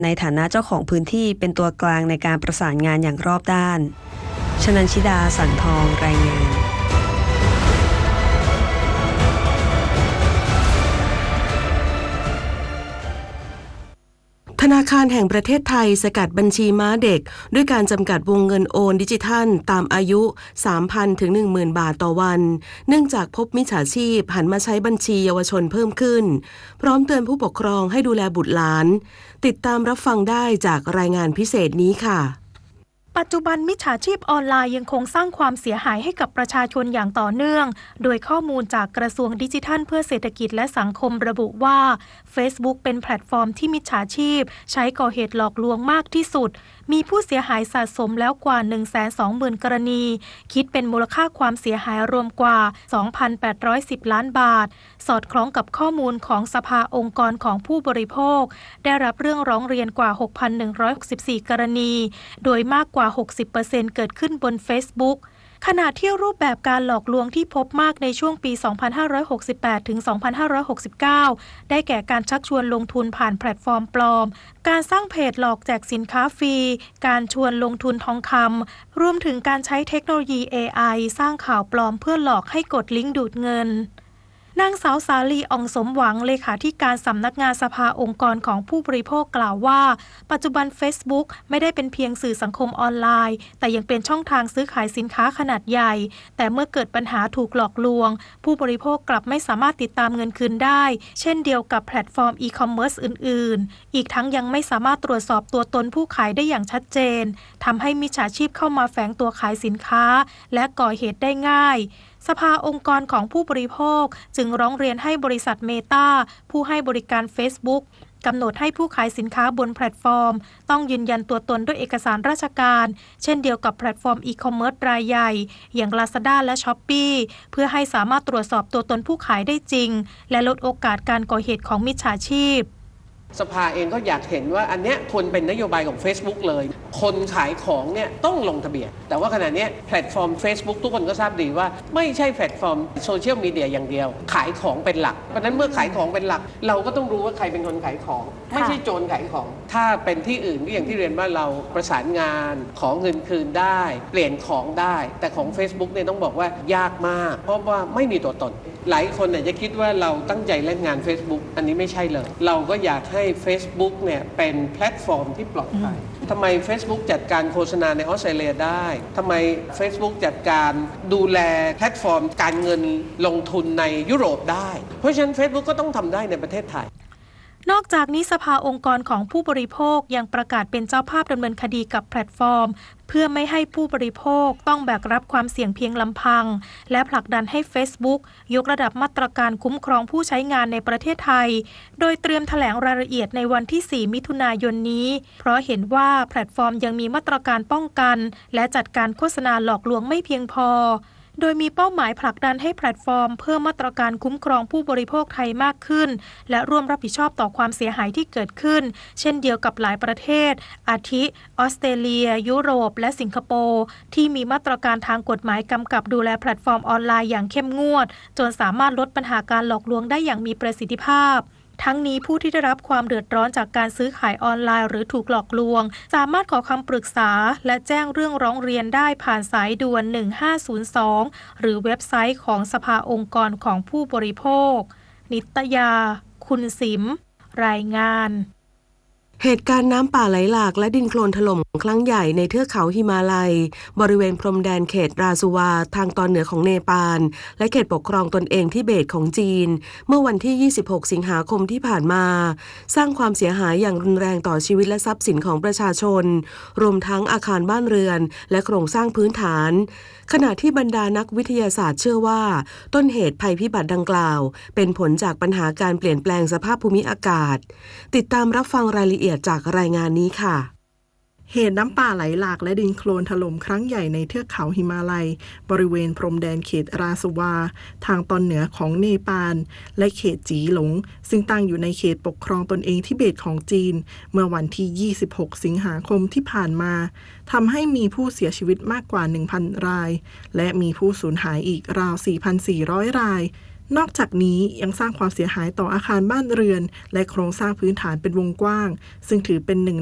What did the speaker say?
ในฐานะเจ้าของพื้นที่เป็นตัวกลางในการประสานงานอย่างรอบด้านชนันชิดา สันทอง รายงานธนาคารแห่งประเทศไทยสกัดบัญชีม้าเด็กด้วยการจำกัดวงเงินโอนดิจิทัลตามอายุ 3,000 ถึง 10,000 บาทต่อวันเนื่องจากพบมิจฉาชีพหันมาใช้บัญชีเยาวชนเพิ่มขึ้นพร้อมเตือนผู้ปกครองให้ดูแลบุตรหลานติดตามรับฟังได้จากรายงานพิเศษนี้ค่ะปัจจุบันมิจฉาชีพออนไลน์ยังคงสร้างความเสียหายให้กับประชาชนอย่างต่อเนื่องโดยข้อมูลจากกระทรวงดิจิทัลเพื่อเศรษฐกิจและสังคมระบุว่า Facebook เป็นแพลตฟอร์มที่มิจฉาชีพใช้ก่อเหตุหลอกลวงมากที่สุดมีผู้เสียหายสะสมแล้วกว่า 120,000 กรณีคิดเป็นมูลค่าความเสียหายรวมกว่า 2,810 ล้านบาทสอดคล้องกับข้อมูลของสภาองค์กรของผู้บริโภคได้รับเรื่องร้องเรียนกว่า 6,164 กรณีโดยมากกว่า 60% เกิดขึ้นบน Facebookขณะที่รูปแบบการหลอกลวงที่พบมากในช่วงปี 2568 ถึง 2569 ได้แก่การชักชวนลงทุนผ่านแพลตฟอร์มปลอมการสร้างเพจหลอกแจกสินค้าฟรีการชวนลงทุนทองคำรวมถึงการใช้เทคโนโลยี AI สร้างข่าวปลอมเพื่อหลอกให้กดลิงก์ดูดเงินนางสาวสาลี อ่องสมหวังเลขาธิการสำนักงานสภาองค์กรของผู้บริโภคกล่าวว่าปัจจุบัน Facebook ไม่ได้เป็นเพียงสื่อสังคมออนไลน์แต่ยังเป็นช่องทางซื้อขายสินค้าขนาดใหญ่แต่เมื่อเกิดปัญหาถูกหลอกลวงผู้บริโภคกลับไม่สามารถติดตามเงินคืนได้เช่นเดียวกับแพลตฟอร์มอีคอมเมิร์ซอื่นๆอีกทั้งยังไม่สามารถตรวจสอบตัวตนผู้ขายได้อย่างชัดเจนทำให้มิจฉาชีพเข้ามาแฝงตัวขายสินค้าและก่อเหตุได้ง่ายสภาองค์กรของผู้บริโภคจึงร้องเรียนให้บริษัทเมตาผู้ให้บริการ Facebook กำหนดให้ผู้ขายสินค้าบนแพลตฟอร์มต้องยืนยันตัวตนด้วยเอกสารราชการเช่นเดียวกับแพลตฟอร์มอีคอมเมิร์ซรายใหญ่อย่าง Lazada และ Shopee เพื่อให้สามารถตรวจสอบตัวตนผู้ขายได้จริงและลดโอกาสการก่อเหตุของมิจฉาชีพสภาเองก็อยากเห็นว่าอันเนี้ยควรเป็นนโยบายของ Facebook เลยคนขายของเนี่ยต้องลงทะเบียนแต่ว่าขณะนี้แพลตฟอร์ม Facebook ทุกคนก็ทราบดีว่าไม่ใช่แพลตฟอร์มโซเชียลมีเดียอย่างเดียวขายของเป็นหลักเพราะนั้นเมื่อขายของเป็นหลักเราก็ต้องรู้ว่าใครเป็นคนขายของไม่ใช่โจรขายของถ้าเป็นที่อื่นก็อย่างที่เรียนว่าเราประสานงานขอเงินคืนได้เปลี่ยนของได้แต่ของ Facebook เนี่ยต้องบอกว่ายากมากเพราะว่าไม่มีตัวตนหลายคนเนี่ยจะคิดว่าเราตั้งใจเล่นงาน Facebook อันนี้ไม่ใช่เลยเราก็อยากให้ Facebook เนี่ยเป็นแพลตฟอร์มที่ปลอดภัยทำไม Facebook จัดการโฆษณาในออสเตรเลียได้ทำไม Facebook จัดการดูแลแพลตฟอร์มการเงินลงทุนในยุโรปได้เพราะฉะนั้น Facebook ก็ต้องทำได้ในประเทศไทยนอกจากนี้สภาองค์กรของผู้บริโภคยังประกาศเป็นเจ้าภาพดำเนินคดีกับแพลตฟอร์มเพื่อไม่ให้ผู้บริโภคต้องแบกรับความเสี่ยงเพียงลำพังและผลักดันให้ Facebook ยกระดับมาตรการคุ้มครองผู้ใช้งานในประเทศไทยโดยเตรียมแถลงรายละเอียดในวันที่ 4 มิถุนายนนี้เพราะเห็นว่าแพลตฟอร์มยังมีมาตรการป้องกันและจัดการโฆษณาหลอกลวงไม่เพียงพอโดยมีเป้าหมายผลักดันให้แพลตฟอร์มเพิ่มมาตรการคุ้มครองผู้บริโภคไทยมากขึ้นและร่วมรับผิดชอบต่อความเสียหายที่เกิดขึ้นเช่นเดียวกับหลายประเทศอาทิออสเตรเลียยุโรปและสิงคโปร์ที่มีมาตรการทางกฎหมายกำกับดูแลแพลตฟอร์มออนไลน์อย่างเข้มงวดจนสามารถลดปัญหาการหลอกลวงได้อย่างมีประสิทธิภาพทั้งนี้ผู้ที่ได้รับความเดือดร้อนจากการซื้อขายออนไลน์หรือถูกหลอกลวงสามารถขอคำปรึกษาและแจ้งเรื่องร้องเรียนได้ผ่านสายด่วน 1502 หรือเว็บไซต์ของสภาองค์กรของผู้บริโภคนิตยาคุณสิมรายงานเหตุการณ์น้ำป่าไหลหลากและดินโคลนถล่มครั้งใหญ่ในเทือกเขาหิมาลัยบริเวณพรมแดนเขตราซูวาทางตอนเหนือของเนปาลและเขตปกครองตนเองทิเบตของจีนเมื่อวันที่ 26 สิงหาคมที่ผ่านมาสร้างความเสียหายอย่างรุนแรงต่อชีวิตและทรัพย์สินของประชาชนรวมทั้งอาคารบ้านเรือนและโครงสร้างพื้นฐานขณะที่บรรดานักวิทยาศาสตร์เชื่อว่าต้นเหตุภัยพิบัติดังกล่าวเป็นผลจากปัญหาการเปลี่ยนแปลงสภาพภูมิอากาศติดตามรับฟังรายละเอียดจากรายงานนี้ค่ะเหตุน้ำป่าไหลหลากและดินโคลนถล่มครั้งใหญ่ในเทือกเขาหิมาลัยบริเวณพรมแดนเขตราสวาทางตอนเหนือของเนปาลและเขตจีหลงซึ่งตั้งอยู่ในเขตปกครองตนเองทิเบตของจีนเมื่อวันที่ 26 สิงหาคมที่ผ่านมาทำให้มีผู้เสียชีวิตมากกว่า 1,000 รายและมีผู้สูญหายอีกราว 4,400 รายนอกจากนี้ยังสร้างความเสียหายต่ออาคารบ้านเรือนและโครงสร้างพื้นฐานเป็นวงกว้างซึ่งถือเป็นหนึ่ง